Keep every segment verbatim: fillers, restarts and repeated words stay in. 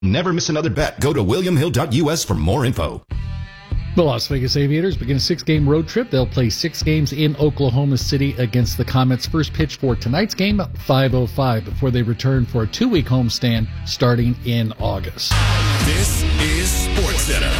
Never miss another bet. Go to william hill dot u s for more info. The Las Vegas Aviators begin a six-game road trip. They'll play six games in Oklahoma City against the Comets. First pitch for tonight's game, five oh five, before they return for a two-week homestand starting in August. This is SportsCenter.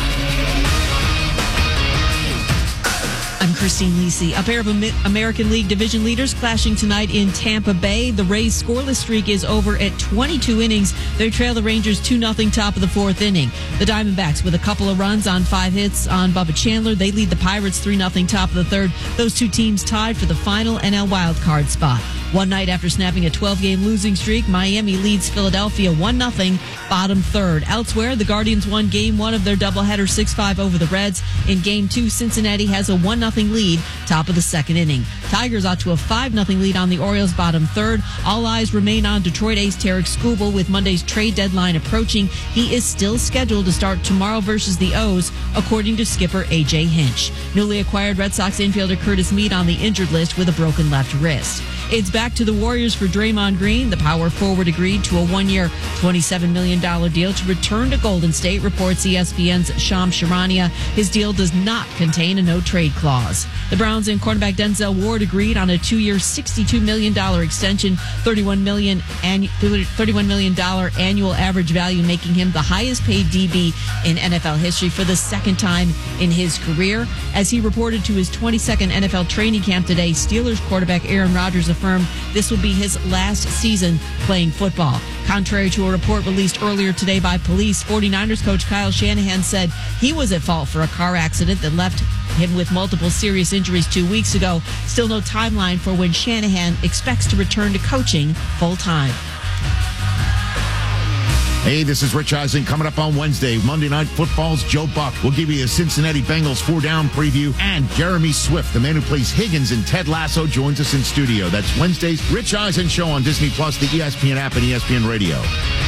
I'm Christine Lisi. A pair of American League division leaders clashing tonight in Tampa Bay. The Rays' scoreless streak is over at twenty-two innings. They trail the Rangers two nothing top of the fourth inning. The Diamondbacks with a couple of runs on five hits on Bubba Chandler. They lead the Pirates three nothing top of the third. Those two teams tied for the final N L wildcard spot. One night after snapping a twelve-game losing streak, Miami leads Philadelphia one nothing, bottom third. Elsewhere, the Guardians won Game one of their doubleheader six five over the Reds. In Game two, Cincinnati has a one nothing lead, top of the second inning. Tigers out to a five nothing lead on the Orioles, bottom third. All eyes remain on Detroit ace Tarek Skubal with Monday's trade deadline approaching. He is still scheduled to start tomorrow versus the O's, according to skipper A J Hinch. Newly acquired Red Sox infielder Curtis Mead on the injured list with a broken left wrist. It's back to the Warriors for Draymond Green. The power forward agreed to a one-year, twenty-seven million dollars deal to return to Golden State, reports E S P N's Shams Charania. His deal does not contain a no-trade clause. The Browns and cornerback Denzel Ward agreed on a two-year, sixty-two million dollars extension, thirty-one million dollars annu- thirty-one million dollars annual average value, making him the highest-paid D B in N F L history for the second time in his career. As he reported to his twenty-second N F L training camp today, Steelers quarterback Aaron Rodgers affirmed this will be his last season playing football. Contrary to a report released earlier today by police, 49ers coach Kyle Shanahan said he was at fault for a car accident that left him with multiple serious injuries two weeks ago. Still no timeline for when Shanahan expects to return to coaching full-time. Hey, this is Rich Eisen. Coming up on Wednesday, Monday Night Football's Joe Buck will give you a Cincinnati Bengals four-down preview, and Jeremy Swift, the man who plays Higgins in Ted Lasso, joins us in studio. That's Wednesday's Rich Eisen Show on Disney Plus, the E S P N app, and E S P N Radio.